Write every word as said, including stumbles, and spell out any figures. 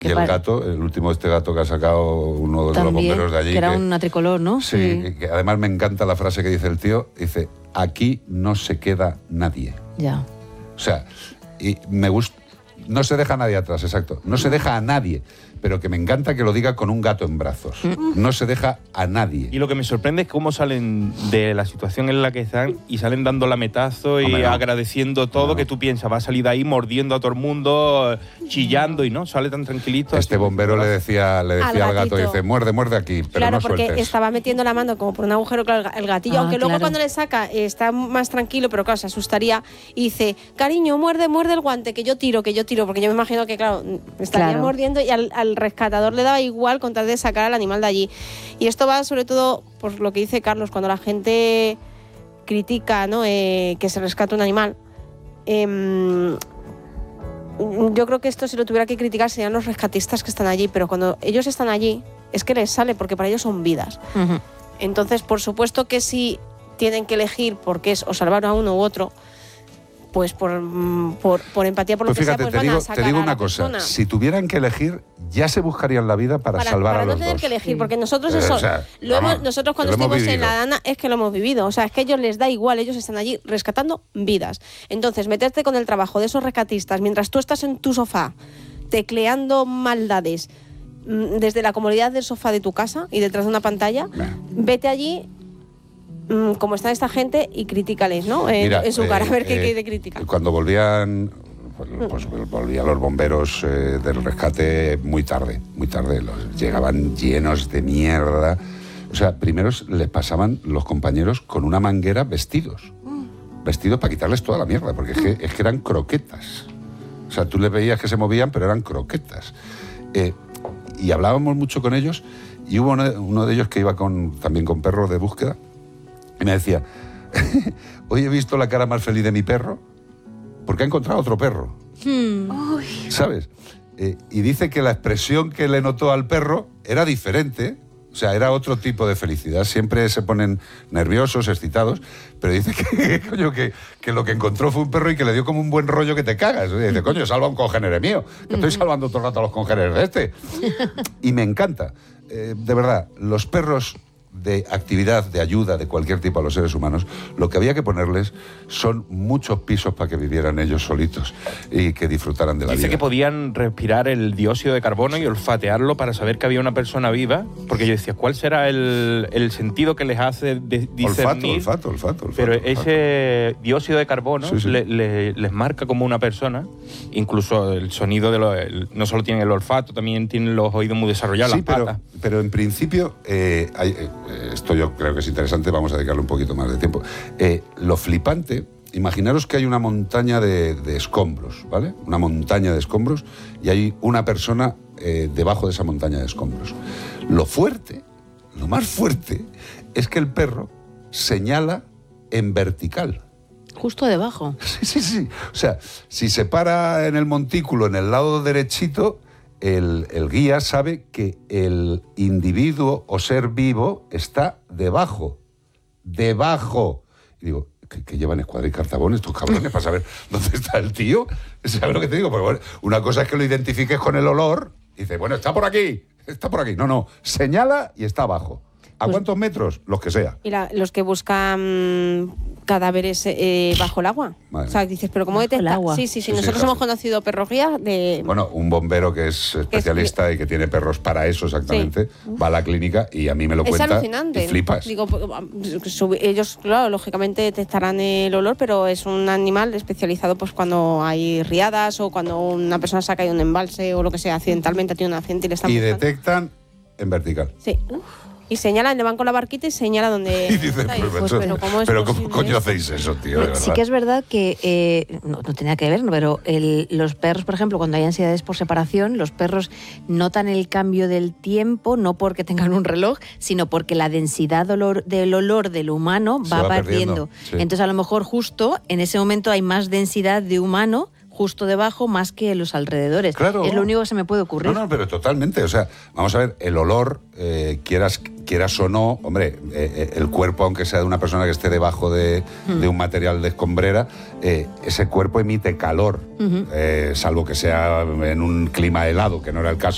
Y el gato, el último de este gato que ha sacado uno de También, los bomberos de allí. que era que, una tricolor, ¿no? Sí, sí, que además me encanta la frase que dice el tío, dice, aquí no se queda nadie. Ya. O sea, y me gusta, no se deja a nadie atrás, exacto, no se deja a nadie, pero que me encanta que lo diga con un gato en brazos. No se deja a nadie. Y lo que me sorprende es cómo salen de la situación en la que están y salen dando lametazo y Hombre, no. agradeciendo todo, No. que tú piensas, va a salir de ahí mordiendo a todo el mundo, chillando y no, sale tan tranquilito. Este así, bombero le decía, le decía al, Al gato, gatito. dice, muerde, muerde aquí, pero claro, no porque sueltes. estaba metiendo la mano como por un agujero, claro, el gatillo, Ah, aunque luego claro. cuando le saca eh, está más tranquilo, pero claro, se asustaría y dice, cariño, muerde, muerde el guante, que yo tiro, que yo tiro, porque yo me imagino que, claro, estaría Claro. mordiendo y al, al rescatador le daba igual con tal de sacar al animal de allí. Y esto va sobre todo por lo que dice Carlos, cuando la gente critica, ¿no?, eh, que se rescate un animal. Eh, yo creo que esto, si lo tuviera que criticar, serían los rescatistas que están allí, pero cuando ellos están allí es que les sale, porque para ellos son vidas. Uh-huh. Entonces, por supuesto que si tienen que elegir porque es o salvar a uno u otro, pues por, por, por empatía, por lo Pues que fíjate, sea, pues te van digo, a sacar te digo a una la cosa, persona. si tuvieran que elegir, ya se buscarían la vida para, para, salvar para a no los tener dos. que elegir, porque nosotros Eh, eso, o sea, lo vamos, hemos, nosotros cuando que lo hemos estuvimos en vivido. la Dana es que lo hemos vivido, o sea, es que a ellos les da igual, ellos están allí rescatando vidas. Entonces, meterte con el trabajo de esos rescatistas mientras tú estás en tu sofá tecleando maldades mm, desde la comodidad del sofá de tu casa y detrás de una pantalla, Nah. vete allí mm, como está esta gente y critícales, ¿no? En, Mira, en su cara, eh, a ver qué, eh, qué te critican. Cuando volvían, pues, pues, volvían los bomberos eh, del rescate muy tarde, muy tarde, los, llegaban llenos de mierda. O sea, primero les pasaban los compañeros con una manguera vestidos, vestidos para quitarles toda la mierda, porque es que, es que eran croquetas. O sea, tú les veías que se movían, pero eran croquetas. Eh, y hablábamos mucho con ellos, y hubo uno, uno de ellos que iba con, también con perros de búsqueda, y me decía, hoy he visto la cara más feliz de mi perro porque ha encontrado otro perro. Hmm. ¿Sabes? Eh, y dice que la expresión que le notó al perro era diferente, o sea, era otro tipo de felicidad. Siempre se ponen nerviosos, excitados, pero dice que, coño, que, que lo que encontró fue un perro y que le dio como un buen rollo que te cagas. Y dice, coño, salva a un congénere mío, que estoy salvando todo el rato a los congéneres de este. Y me encanta. Eh, de verdad, los perros de actividad, de ayuda de cualquier tipo a los seres humanos, lo que había que ponerles son muchos pisos para que vivieran ellos solitos y que disfrutaran de la Dice vida. que podían respirar el dióxido de carbono y olfatearlo para saber que había una persona viva, porque yo decía, ¿cuál será el, el sentido que les hace de, discernir? Olfato, olfato, olfato, olfato. Pero olfato. ese dióxido de carbono Sí, sí. le- le- les marca como una persona, incluso el sonido de los... el- no solo tienen el olfato, también tienen los oídos muy desarrollados, Sí, las pero, patas. pero en principio, eh, hay, eh, esto yo creo que es interesante, vamos a dedicarle un poquito más de tiempo. Eh, lo flipante, imaginaros que hay una montaña de, de escombros, ¿vale? Una montaña de escombros y hay una persona eh, debajo de esa montaña de escombros. Lo fuerte, lo más fuerte, es que el perro señala en vertical. Justo debajo. Sí, sí, sí. O sea, si se para en el montículo, en el lado derechito, el, el guía sabe que el individuo o ser vivo está debajo. Debajo. Y digo, ¿qué, qué llevan escuadra y cartabón estos cabrones para saber dónde está el tío? ¿Sabes lo que te digo? Porque, bueno, una cosa es que lo identifiques con el olor y dices, bueno, está por aquí, está por aquí. No, no, señala y está abajo. ¿A Pues- cuántos metros? Los que sea. Y la- los que buscan cadáveres eh, bajo el agua. Madre O sea, dices, pero ¿cómo Bajo el detecta? agua. Sí, sí, sí. Sí, sí, Nosotros claro. hemos conocido perros guía de... Bueno, un bombero que es especialista y que tiene perros para eso exactamente, va a la clínica y a mí me lo es cuenta alucinante. y flipas. Digo, pues, sub- ellos, claro, lógicamente detectarán el olor, pero es un animal especializado pues cuando hay riadas o cuando una persona se ha caído en un embalse o lo que sea, accidentalmente ha tenido un accidente y le están Y buscando. detectan en vertical. Sí. Y señalan, le van con la barquita y señala donde... Y dices, está. Y, pues, pues, macho, pero ¿cómo es pero ¿cómo posible coño eso? hacéis eso, tío? De Sí verdad. que es verdad que, eh, no, no tenía que ver, ¿no? Pero el- los perros, por ejemplo, cuando hay ansiedades por separación, los perros notan el cambio del tiempo, no porque tengan un reloj, sino porque la densidad olor- del olor del humano Se va, va perdiendo. perdiendo, sí. Entonces, a lo mejor justo en ese momento hay más densidad de humano justo debajo más que en los alrededores. Claro. Es lo único que se me puede ocurrir. No, no, pero totalmente. O sea, vamos a ver, el olor, eh, quieras, quieras o no, hombre, eh, eh, el cuerpo, aunque sea de una persona que esté debajo de, de un material de escombrera, eh, ese cuerpo emite calor, Ujú. eh, salvo que sea en un clima helado, que no era el caso.